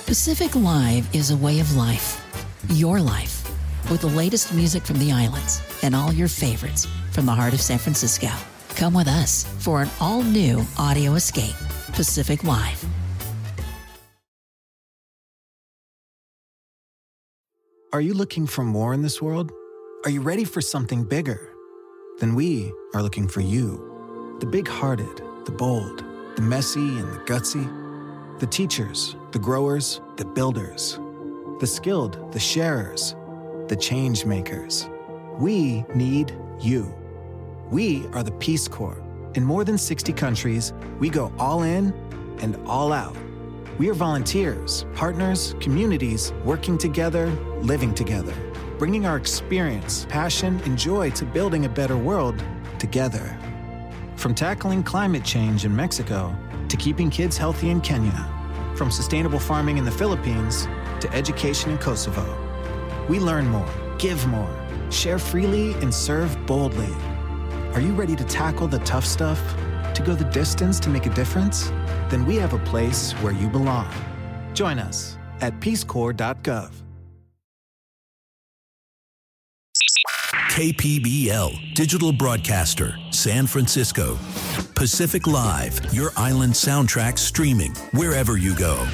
Pacific Live is a way of life. Your life. With the latest music from the islands and all your favorites from the heart of San Francisco. Come with us for an all-new audio escape. Pacific Live. Are you looking for more in this world? Are you ready for something bigger? Then we are looking for you. The big-hearted, the bold, the messy and the gutsy. The teachers, the growers, the builders. The skilled, the sharers, the change makers. We need you. We are the Peace Corps. In more than 60 countries, we go all in and all out. We are volunteers, partners, communities, working together, living together, bringing our experience, passion, and joy to building a better world together. From tackling climate change in Mexico to keeping kids healthy in Kenya, from sustainable farming in the Philippines to education in Kosovo. We learn more, give more, share freely, and serve boldly. Are you ready to tackle the tough stuff? To go the distance to make a difference? Then we have a place where you belong. Join us at peacecorps.gov. KPBL, digital broadcaster, San Francisco. Pacific Live, your island soundtrack streaming wherever you go.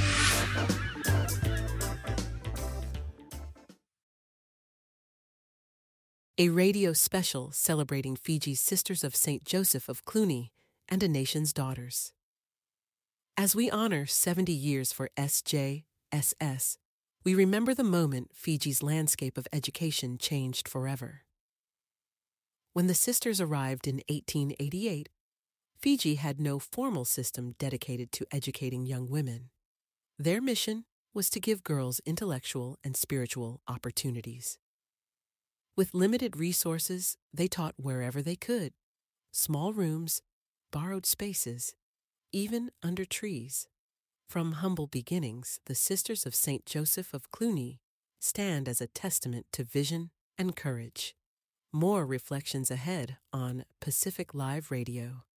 A radio special celebrating Fiji's Sisters of St. Joseph of Cluny and a Nation's Daughters. As we honor 70 years for SJSS, we remember the moment Fiji's landscape of education changed forever. When the sisters arrived in 1888, Fiji had no formal system dedicated to educating young women. Their mission was to give girls intellectual and spiritual opportunities. With limited resources, they taught wherever they could, small rooms, borrowed spaces, even under trees. From humble beginnings, the Sisters of St. Joseph of Cluny stand as a testament to vision and courage. More reflections ahead on Pacific Live Radio.